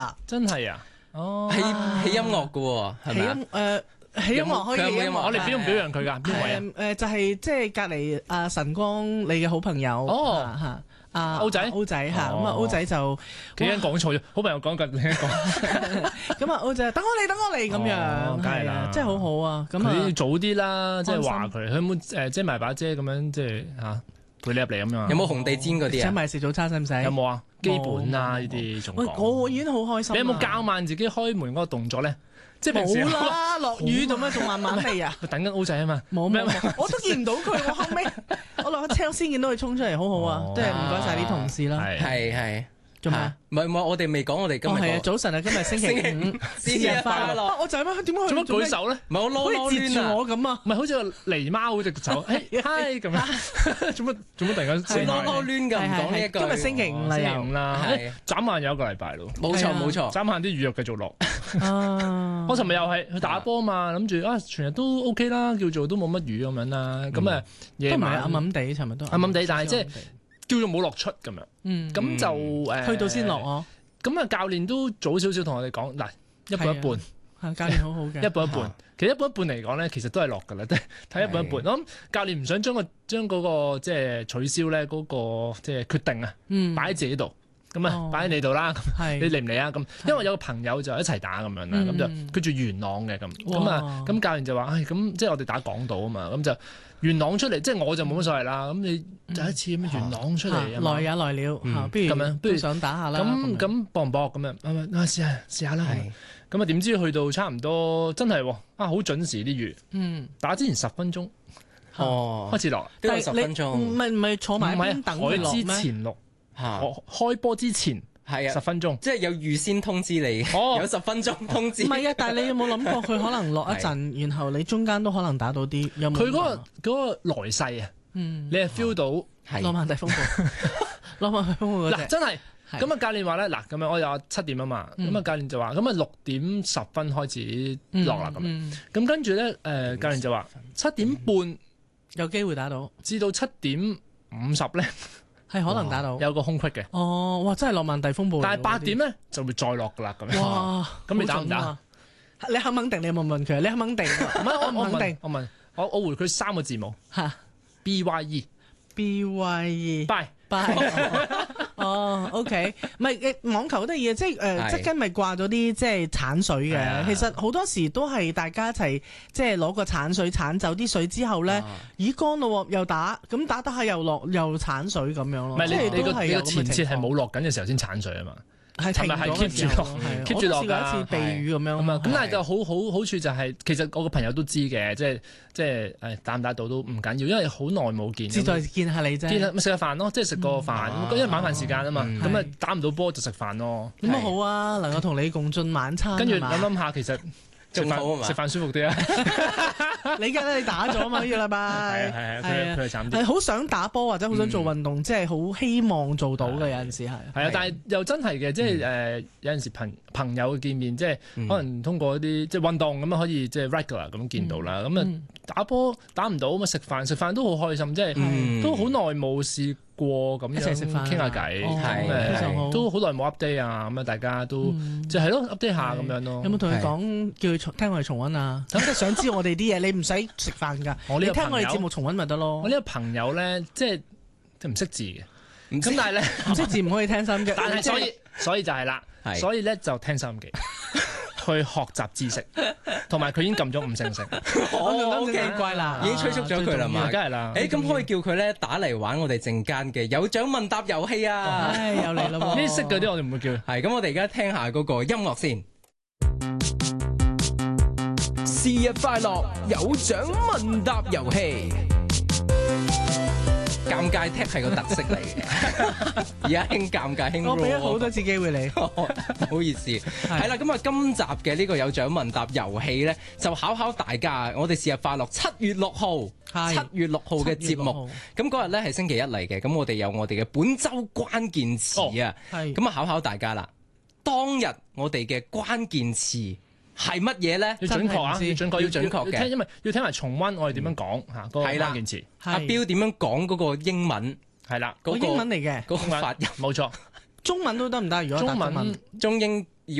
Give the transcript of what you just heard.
真係啊！哦， 起音樂㗎喎，係咪啊？ 起音樂可以起音樂， 我哋表唔表揚佢㗎？邊位啊？ 就係即係隔離阿晨光你嘅好朋友嚇。歐仔嚇，咁啊歐仔就幾人講錯咗，好朋友講緊另一個。 咁啊歐仔等我嚟咁樣， 梗係啦， 真係好好啊！咁啊， 佢早啲啦，即係話佢有冇遮埋把遮咁樣，即係嚇陪你入嚟咁樣。 有冇紅地氈嗰啲啊？ 請埋食早餐使唔使？ 有冇啊？基本啦呢啲仲講。 我已經好開心。 你有冇教慢自己開門嗰個動作咧？即係平時冇啦，落雨做咩仲慢慢嚟啊？ 等緊 O 仔啊嘛， 冇咩，我都見唔到佢，我後尾我落咗車先見到佢衝出嚟，好好啊！即係唔該晒啲同事啦。 係做咩？ 唔係，我哋未講我哋今日。 係啊，早晨啊，今日星期5， 生日快樂！ 我就係咩？點解做乜舉手咧？ 唔係我可以截住我咁啊？ 唔係好似個狸貓嗰隻手，嗨咁樣。做乜突然間亂亂㗎？唔講呢一句。 今日星期5啦， 星期5啦，眨眼有一個禮拜咯。 冇錯， 眨眼啲雨又繼續落。我尋日又係去打波嘛，諗住全日都 OK 啦，叫做都冇乜雨咁樣啦。咁啊夜晚暗暗地，尋日都暗暗地，但係即係叫做冇落出咁樣。咁就去到先落哦。 咁啊教練都早少少同我哋講，嗱一半一半。 教練好好嘅。 一半一半，其實一半一半嚟講咧，其實都係落㗎啦，睇一半一半。我諗教練唔想將嗰個即係取消咧嗰個即係決定啊，擺喺自己度。咁啊，擺喺你度啦，你嚟唔嚟啊？咁，因為有個朋友就一齊打咁樣啦，咁就佢住元朗嘅咁教練就話，咁即係我哋打港島啊嘛，咁就元朗出嚟，即係我就冇乜所謂啦。咁你第一次咁元朗出嚟， 來也來了，不如咁樣，不如想打下啦。 咁搏唔搏咁樣？試下啦。咁啊，點知去到差唔多，真係好準時啲雨。打之前10分鐘，開始落， 都有10分鐘。 唔係坐埋等佢落咩？ 之前落。開波之前係啊 10分鐘， 即係有預先通知你，有10分鐘通知。 唔係啊，但係你有冇諗過佢可能落一陣，然後你中間都可能打到啲。有冇？ 佢嗰個來勢啊，你係 feel 到諾曼第風暴，諾曼第風暴嗰隻。 嗱真係咁啊！教練話咧，嗱咁樣我有7點啊嘛，咁啊教練就話咁啊6點10分開始落啦咁，咁跟住咧教練就話7點半有機會打到， 至到7點50咧。 係可能打到， 有個空隙嘅。 哦，哇！真係諾曼第風暴。 但係8點咧就會再落噶啦，咁樣。哇！咁你打唔打？ 你肯唔肯定？你有冇問佢？你肯唔肯定？ 唔係我肯定。我回佢3個字母。 嚇 BYE。Bye。 哦，OK， 唔係網球得意嘅，即係側跟咪掛咗啲即係鏟水嘅。其實好多時都係大家一齊即係攞個鏟水鏟走啲水之後咧，咦乾咯，又打，咁打得下又落又鏟水咁樣咯。 唔係你個前設係冇落緊嘅時候先鏟水啊嘛。係停咗 keep 住落㗎， 一次避雨咁樣。 咁但係就好處就係，其實我個朋友都知嘅，即係打唔打到都唔緊要，因為好耐冇見。 志在見下你啫。見食下飯咯，即係食個飯，因為晚飯時間啊嘛，咁啊打唔到波就食飯咯。 咁啊好啊，能夠同你共進晚餐。 跟住諗下，其實食飯舒服啲啊！ 你而家你打咗嘛？呢個禮拜佢係慘啲， 係好想打波或者好想做運動，即係好希望做到嘅有陣時係。 係啊，但係又真係嘅，即係有陣時朋友嘅見面，即係可能通過一啲即係運動咁樣可以即係 regular 咁見到啦。咁啊打波打唔到咁啊食飯都好開心，即係都好耐冇試過咁樣傾下偈，都好耐冇 update 啊，咁啊大家都就係咯 update 下咁樣咯。 有冇同佢講叫佢聽我哋重溫啊？咁即係想知我哋啲嘢，你唔使食飯㗎，你聽我哋節目重溫咪得咯。 我呢個朋友咧，即係唔識字嘅，咁但係咧唔識字唔可以聽收音機。 但係所以就係啦，所以咧就聽收音機。去學習知識，同埋佢已經撳咗5星星， 我咁奇怪啦， 已經催促咗佢啦嘛， 梗係啦。 咁可以叫佢咧打嚟玩我哋陣間嘅有獎問答遊戲啊！ 又嚟啦， 呢啲識嗰啲我哋唔會叫。 係咁，我哋而家聽下嗰個音樂先。 生日快樂，有獎問答遊戲。 尷尬踢係個特色嚟嘅，而家興尷尬興。 我俾咗好多次機會你， 唔好意思。係啦，咁啊，今集嘅呢個有獎問答遊戲咧，就考大家。我哋生日快樂，7月6號，7月6號嘅節目。咁嗰日咧係星期一嚟嘅，咁我哋有我哋嘅本周關鍵詞啊。咁啊，考大家啦。當日我哋嘅關鍵詞係乜嘢咧？ 要準確啊！要準確嘅，因為要聽埋重溫我哋點樣講嚇嗰個關鍵詞。 阿標點樣講嗰個英文？ 係啦， 嗰個英文嚟嘅， 嗰個發音冇錯。 中文都得唔得？如果中文中英